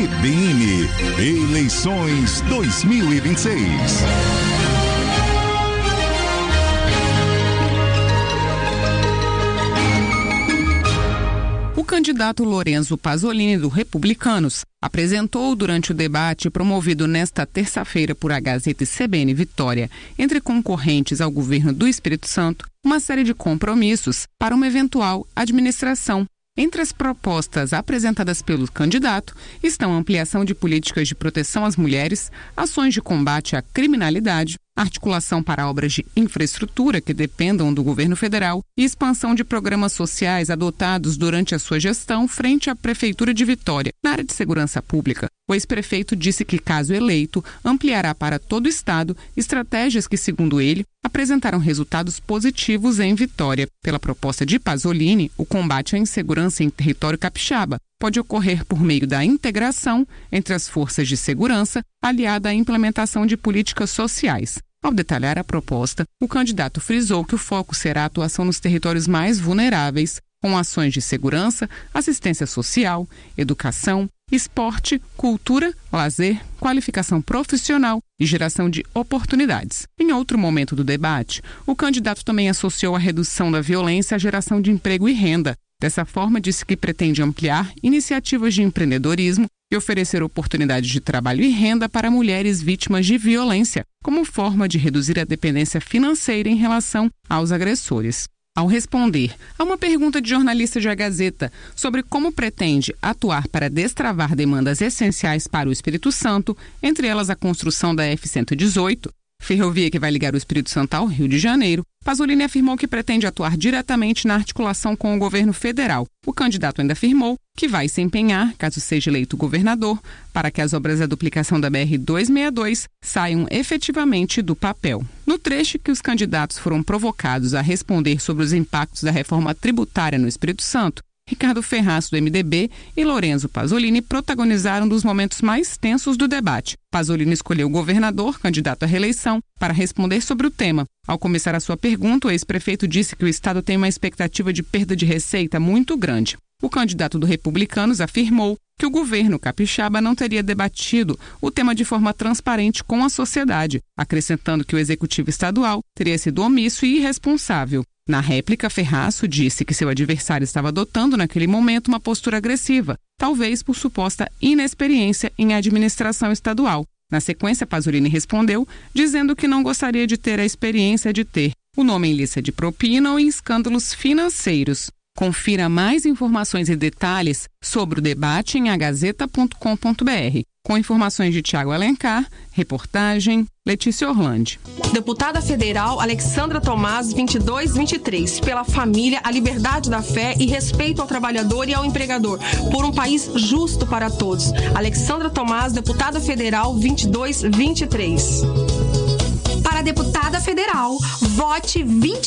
CBN, eleições 2026. O candidato Lorenzo Pasolini, do Republicanos, apresentou durante o debate promovido nesta terça-feira por a Gazeta e CBN Vitória, entre concorrentes ao governo do Espírito Santo, uma série de compromissos para uma eventual administração. Entre as propostas apresentadas pelo candidato estão a ampliação de políticas de proteção às mulheres, ações de combate à criminalidade, articulação para obras de infraestrutura que dependam do governo federal e expansão de programas sociais adotados durante a sua gestão frente à Prefeitura de Vitória. Na área de segurança pública, o ex-prefeito disse que, caso eleito, ampliará para todo o estado estratégias que, segundo ele, apresentaram resultados positivos em Vitória. Pela proposta de Pasolini, o combate à insegurança em território capixaba pode ocorrer por meio da integração entre as forças de segurança, aliada à implementação de políticas sociais. Ao detalhar a proposta, o candidato frisou que o foco será a atuação nos territórios mais vulneráveis, com ações de segurança, assistência social, educação, esporte, cultura, lazer, qualificação profissional e geração de oportunidades. Em outro momento do debate, o candidato também associou a redução da violência à geração de emprego e renda. Dessa forma, disse que pretende ampliar iniciativas de empreendedorismo e oferecer oportunidades de trabalho e renda para mulheres vítimas de violência, como forma de reduzir a dependência financeira em relação aos agressores. Ao responder a uma pergunta de jornalista de A Gazeta sobre como pretende atuar para destravar demandas essenciais para o Espírito Santo, entre elas a construção da F-118, ferrovia que vai ligar o Espírito Santo ao Rio de Janeiro, Pasolini afirmou que pretende atuar diretamente na articulação com o governo federal. O candidato ainda afirmou que vai se empenhar, caso seja eleito governador, para que as obras da duplicação da BR-262 saiam efetivamente do papel. No trecho que os candidatos foram provocados a responder sobre os impactos da reforma tributária no Espírito Santo, Ricardo Ferraz, do MDB, e Lorenzo Pasolini protagonizaram um dos momentos mais tensos do debate. Pasolini escolheu o governador, candidato à reeleição, para responder sobre o tema. Ao começar a sua pergunta, o ex-prefeito disse que o estado tem uma expectativa de perda de receita muito grande. O candidato do Republicanos afirmou que o governo capixaba não teria debatido o tema de forma transparente com a sociedade, acrescentando que o executivo estadual teria sido omisso e irresponsável. Na réplica, Ferraço disse que seu adversário estava adotando naquele momento uma postura agressiva, talvez por suposta inexperiência em administração estadual. Na sequência, Pasolini respondeu, dizendo que não gostaria de ter a experiência de ter o nome em lista de propina ou em escândalos financeiros. Confira mais informações e detalhes sobre o debate em agazeta.com.br. Com informações de Tiago Alencar, reportagem Letícia Orlandi. Deputada Federal Alexandra Tomás, 2223, pela família, a liberdade da fé e respeito ao trabalhador e ao empregador, por um país justo para todos. Alexandra Tomás, deputada federal, 2223. Para a deputada federal, vote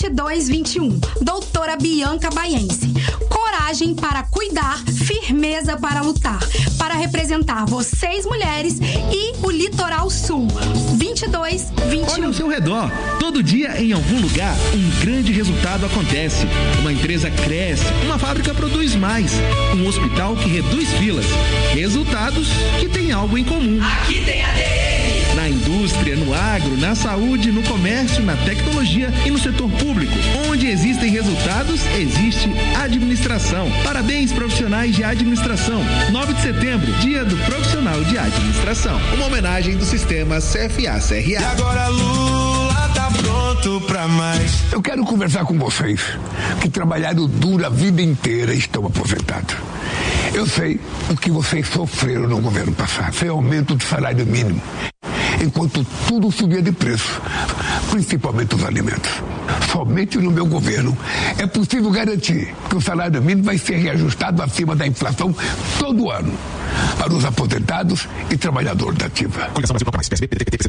2221, doutora Bianca Baiense. Coragem para cuidar, firmeza para lutar, para representar vocês mulheres e o Litoral Sul. 2221. Olha ao seu redor, todo dia em algum lugar um grande resultado acontece. Uma empresa cresce, uma fábrica produz mais, um hospital que reduz filas. Resultados que têm algo em comum. Aqui tem ADM. Na indústria, no agro, na saúde, no comércio, na tecnologia e no setor público. Onde existem resultados, existe administração. Parabéns, profissionais de administração. 9 de setembro, dia do profissional de administração. Uma homenagem do sistema CFA-CRA. E agora Lula tá pronto pra mais. Eu quero conversar com vocês que trabalharam duro a vida inteira e estão aposentados. Eu sei o que vocês sofreram no governo passado. Foi aumento do salário mínimo, enquanto tudo subia de preço, principalmente os alimentos. Somente no meu governo é possível garantir que o salário mínimo vai ser reajustado acima da inflação todo ano para os aposentados e trabalhadores da ativa.